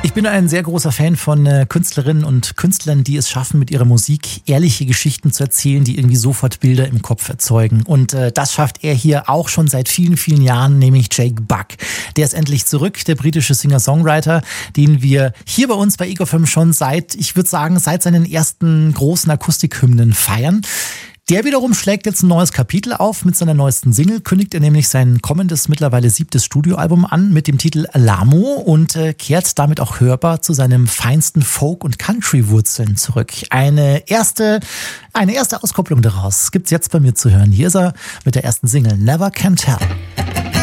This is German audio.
Ich bin ein sehr großer Fan von Künstlerinnen und Künstlern, die es schaffen, mit ihrer Musik ehrliche Geschichten zu erzählen, die irgendwie sofort Bilder im Kopf erzeugen. Und das schafft er hier auch schon seit vielen, vielen Jahren, nämlich Jake Buck. Der ist endlich zurück, der britische Singer-Songwriter, den wir hier bei uns bei Ego FM schon seit seinen ersten großen Akustikhymnen feiern. Der wiederum schlägt jetzt ein neues Kapitel auf. Mit seiner neuesten Single kündigt er nämlich sein kommendes, mittlerweile 7. Studioalbum an mit dem Titel Alamo und kehrt damit auch hörbar zu seinem feinsten Folk- und Country-Wurzeln zurück. Eine erste Auskopplung daraus gibt's jetzt bei mir zu hören. Hier ist er mit der ersten Single Never Can Tell.